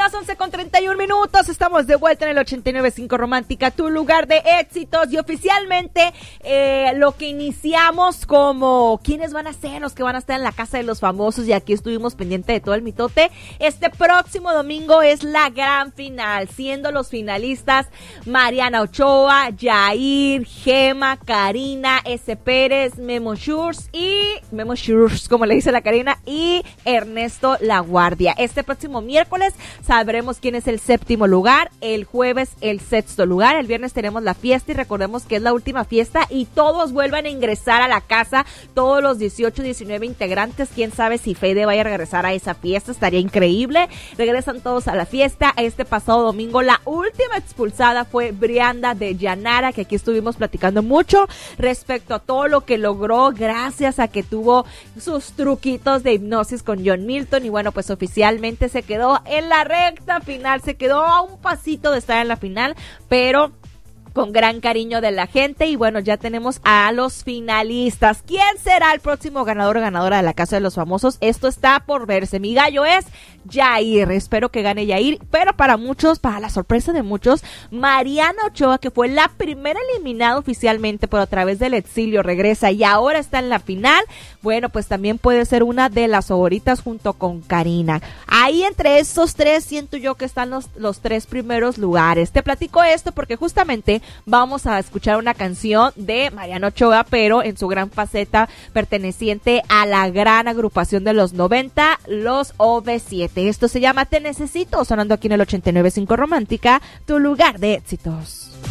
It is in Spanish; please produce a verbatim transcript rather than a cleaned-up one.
las once con treinta y un minutos, estamos de vuelta en el ochenta y nueve punto cinco Romántica, tu lugar de éxitos, y oficialmente eh, lo que iniciamos como quiénes van a ser los que van a estar en la casa de los famosos, y aquí estuvimos pendiente de todo el mitote. Este próximo domingo es la gran final, siendo los finalistas Mariana Ochoa, Yair, Gema, Karina, S. Pérez, Memo Schurz y Memo Schurz, como le dice la Karina, y Ernesto La Guardia. Este próximo miércoles sabremos quién es el séptimo lugar, el jueves el sexto lugar, el viernes tenemos la fiesta y recordemos que es la última fiesta y todos vuelvan a ingresar a la casa, todos los dieciocho, diecinueve integrantes. Quién sabe si Fede vaya a regresar a esa fiesta, estaría increíble. Regresan todos a la fiesta. Este pasado domingo la última expulsada fue Brianda de Llanara, que aquí estuvimos platicando mucho respecto a todo lo que logró gracias a que tuvo sus truquitos de hipnosis con John Milton, y bueno, pues oficialmente se quedó en la recta final, se quedó a un pasito de estar en la final, pero con gran cariño de la gente. Y bueno, ya tenemos a los finalistas. ¿Quién será el próximo ganador o ganadora de la Casa de los Famosos? Esto está por verse. Mi gallo es Yair. Espero que gane Yair, pero para muchos, para la sorpresa de muchos, Mariana Ochoa, que fue la primera eliminada oficialmente, pero a través del exilio regresa y ahora está en la final. Bueno, pues también puede ser una de las favoritas junto con Karina. Ahí entre esos tres siento yo que están los, los tres primeros lugares. Te platico esto porque justamente vamos a escuchar una canción de Mariana Ochoa, pero en su gran faceta perteneciente a la gran agrupación de los noventa, los O V siete. Esto se llama Te Necesito, sonando aquí en el ochenta y nueve punto cinco Romántica, tu lugar de éxitos.